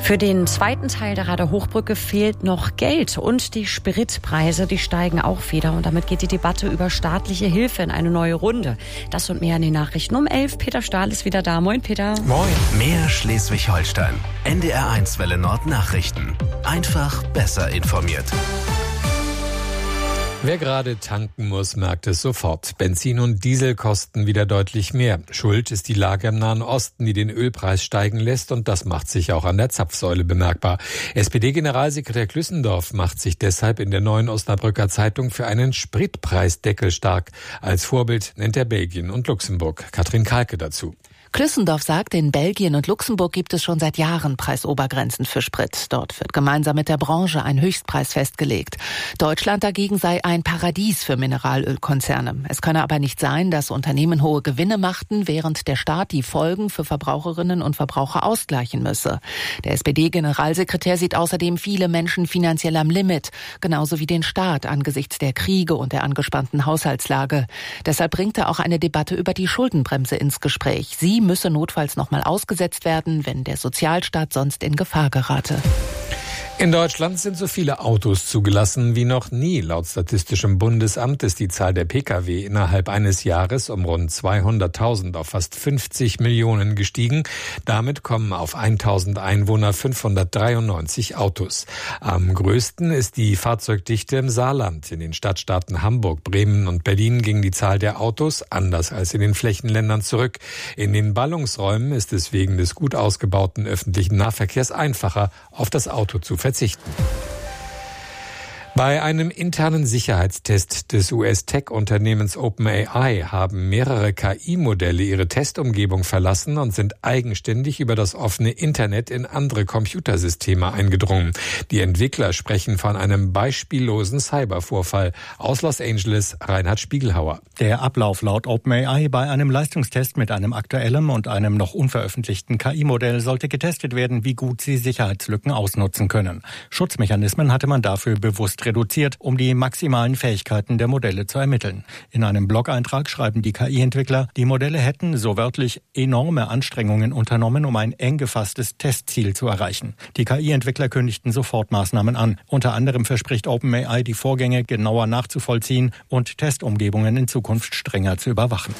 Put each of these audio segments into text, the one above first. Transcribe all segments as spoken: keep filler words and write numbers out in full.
Für den zweiten Teil der Rader Hochbrücke fehlt noch Geld und die Spritpreise, die steigen auch wieder und damit geht die Debatte über staatliche Hilfe in eine neue Runde. Das und mehr in den Nachrichten um elf. Peter Stahl ist wieder da. Moin Peter. Moin. Mehr Schleswig-Holstein. N D R eins Welle Nord Nachrichten. Einfach besser informiert. Wer gerade tanken muss, merkt es sofort. Benzin und Diesel kosten wieder deutlich mehr. Schuld ist die Lage im Nahen Osten, die den Ölpreis steigen lässt, und das macht sich auch an der Zapfsäule bemerkbar. S P D-Generalsekretär Klüssendorf macht sich deshalb in der Neuen Osnabrücker Zeitung für einen Spritpreisdeckel stark. Als Vorbild nennt er Belgien und Luxemburg. Katrin Kalke dazu. Klüssendorf sagt, in Belgien und Luxemburg gibt es schon seit Jahren Preisobergrenzen für Sprit. Dort wird gemeinsam mit der Branche ein Höchstpreis festgelegt. Deutschland dagegen sei ein Paradies für Mineralölkonzerne. Es könne aber nicht sein, dass Unternehmen hohe Gewinne machten, während der Staat die Folgen für Verbraucherinnen und Verbraucher ausgleichen müsse. Der S P D-Generalsekretär sieht außerdem viele Menschen finanziell am Limit, genauso wie den Staat angesichts der Kriege und der angespannten Haushaltslage. Deshalb bringt er auch eine Debatte über die Schuldenbremse ins Gespräch. Sie müsse notfalls nochmal ausgesetzt werden, wenn der Sozialstaat sonst in Gefahr gerate. In Deutschland sind so viele Autos zugelassen wie noch nie. Laut Statistischem Bundesamt ist die Zahl der Pkw innerhalb eines Jahres um rund zweihunderttausend auf fast fünfzig Millionen gestiegen. Damit kommen auf tausend Einwohner fünfhundertdreiundneunzig Autos. Am größten ist die Fahrzeugdichte im Saarland. In den Stadtstaaten Hamburg, Bremen und Berlin ging die Zahl der Autos anders als in den Flächenländern zurück. In den Ballungsräumen ist es wegen des gut ausgebauten öffentlichen Nahverkehrs einfacher, auf das Auto zu verzichten. Bei einem internen Sicherheitstest des U S-Tech-Unternehmens OpenAI haben mehrere K I-Modelle ihre Testumgebung verlassen und sind eigenständig über das offene Internet in andere Computersysteme eingedrungen. Die Entwickler sprechen von einem beispiellosen Cybervorfall. Aus Los Angeles, Reinhard Spiegelhauer. Der Ablauf laut OpenAI bei einem Leistungstest mit einem aktuellen und einem noch unveröffentlichten K I-Modell sollte getestet werden, wie gut sie Sicherheitslücken ausnutzen können. Schutzmechanismen hatte man dafür bewusst reduziert, um die maximalen Fähigkeiten der Modelle zu ermitteln. In einem Blog-Eintrag schreiben die K I-Entwickler, die Modelle hätten, so wörtlich, enorme Anstrengungen unternommen, um ein eng gefasstes Testziel zu erreichen. Die K I-Entwickler kündigten sofort Maßnahmen an. Unter anderem verspricht OpenAI, die Vorgänge genauer nachzuvollziehen und Testumgebungen in Zukunft strenger zu überwachen.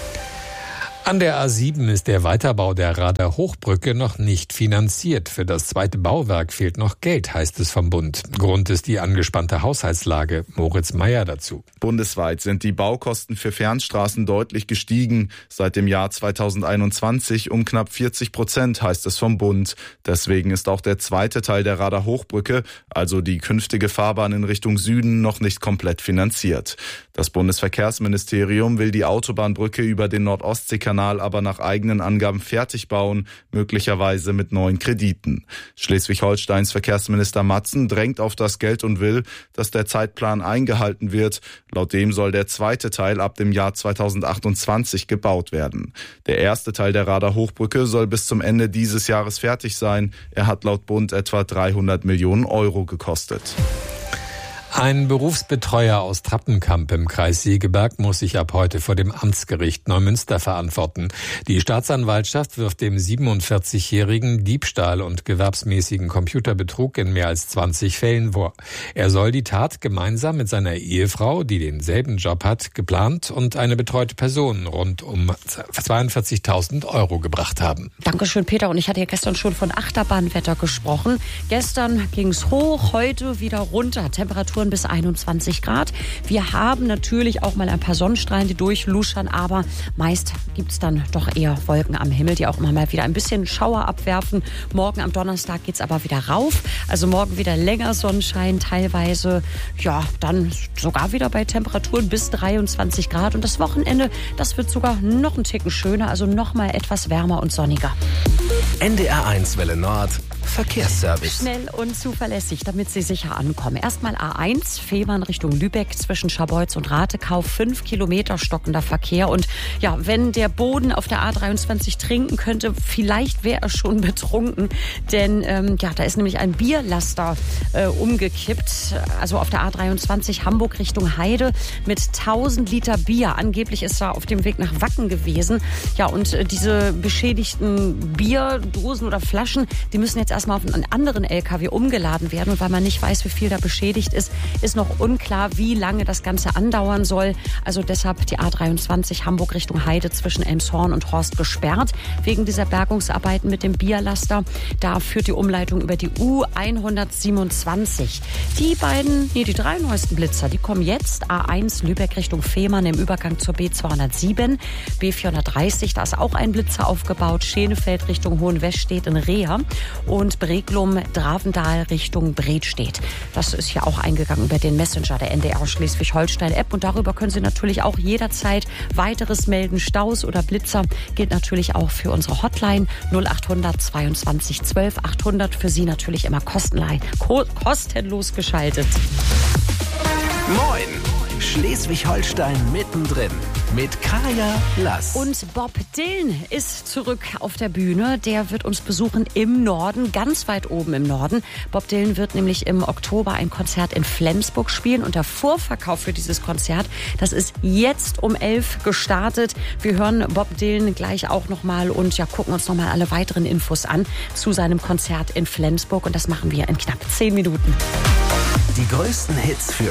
An der A sieben ist der Weiterbau der Rader Hochbrücke noch nicht finanziert. Für das zweite Bauwerk fehlt noch Geld, heißt es vom Bund. Grund ist die angespannte Haushaltslage. Moritz Meyer dazu. Bundesweit sind die Baukosten für Fernstraßen deutlich gestiegen. Seit dem Jahr zweitausendeinundzwanzig um knapp vierzig Prozent, heißt es vom Bund. Deswegen ist auch der zweite Teil der Rader Hochbrücke, also die künftige Fahrbahn in Richtung Süden, noch nicht komplett finanziert. Das Bundesverkehrsministerium will die Autobahnbrücke über den Nord-Ostsee-Kanal aber nach eigenen Angaben fertig bauen, möglicherweise mit neuen Krediten. Schleswig-Holsteins Verkehrsminister Matzen drängt auf das Geld und will, dass der Zeitplan eingehalten wird. Laut dem soll der zweite Teil ab dem Jahr zweitausendachtundzwanzig gebaut werden. Der erste Teil der Rader Hochbrücke soll bis zum Ende dieses Jahres fertig sein. Er hat laut Bund etwa dreihundert Millionen Euro gekostet. Ein Berufsbetreuer aus Trappenkamp im Kreis Segeberg muss sich ab heute vor dem Amtsgericht Neumünster verantworten. Die Staatsanwaltschaft wirft dem siebenundvierzigjährigen Diebstahl und gewerbsmäßigen Computerbetrug in mehr als zwanzig Fällen vor. Er soll die Tat gemeinsam mit seiner Ehefrau, die denselben Job hat, geplant und eine betreute Person rund um zweiundvierzigtausend Euro gebracht haben. Dankeschön, Peter. Und ich hatte ja gestern schon von Achterbahnwetter gesprochen. Gestern ging es hoch, heute wieder runter. Temperaturen bis einundzwanzig Grad. Wir haben natürlich auch mal ein paar Sonnenstrahlen, die durchluschern, aber meist gibt es dann doch eher Wolken am Himmel, die auch immer mal wieder ein bisschen Schauer abwerfen. Morgen am Donnerstag geht es aber wieder rauf. Also morgen wieder länger Sonnenschein, teilweise ja dann sogar wieder bei Temperaturen bis dreiundzwanzig Grad. Und das Wochenende, das wird sogar noch ein Ticken schöner, also noch mal etwas wärmer und sonniger. N D R eins Welle Nord Verkehrsservice. Schnell und zuverlässig, damit Sie sicher ankommen. Erstmal A eins, Fehmarn Richtung Lübeck zwischen Scharbeutz und Ratekau. Fünf Kilometer stockender Verkehr. Und ja, wenn der Boden auf der A dreiundzwanzig trinken könnte, vielleicht wäre er schon betrunken. Denn ähm, ja, da ist nämlich ein Bierlaster äh, umgekippt. Also auf der A dreiundzwanzig Hamburg Richtung Heide mit tausend Liter Bier. Angeblich ist er auf dem Weg nach Wacken gewesen. Ja, und äh, diese beschädigten Bierdosen oder Flaschen, die müssen jetzt erstmal auf einen anderen L K W umgeladen werden. Und weil man nicht weiß, wie viel da beschädigt ist, ist noch unklar, wie lange das Ganze andauern soll. Also deshalb die A dreiundzwanzig Hamburg Richtung Heide zwischen Elmshorn und Horst gesperrt. Wegen dieser Bergungsarbeiten mit dem Bierlaster. Da führt die Umleitung über die U hundertsiebenundzwanzig. Die beiden, nee, die drei neuesten Blitzer, die kommen jetzt. A eins Lübeck Richtung Fehmarn im Übergang zur B zweihundertsieben. B vierhundertdreißig, da ist auch ein Blitzer aufgebaut. Schenefeld Richtung Hohenwestedt in Reher. Und Breglum Dravendal Richtung Bredstedt. Das ist ja auch eingegangen über den Messenger der N D R Schleswig-Holstein-App. Und darüber können Sie natürlich auch jederzeit weiteres melden. Staus oder Blitzer gilt natürlich auch für unsere Hotline null achthundert zweiundzwanzig zwölf achthundert. Für Sie natürlich immer kostenlos, kostenlos geschaltet. Moin! Schleswig-Holstein mittendrin mit Kaya Lass. Und Bob Dylan ist zurück auf der Bühne. Der wird uns besuchen im Norden, ganz weit oben im Norden. Bob Dylan wird nämlich im Oktober ein Konzert in Flensburg spielen. Und der Vorverkauf für dieses Konzert, das ist jetzt um elf gestartet. Wir hören Bob Dylan gleich auch nochmal und ja, gucken uns nochmal alle weiteren Infos an zu seinem Konzert in Flensburg. Und das machen wir in knapp zehn Minuten. Die größten Hits für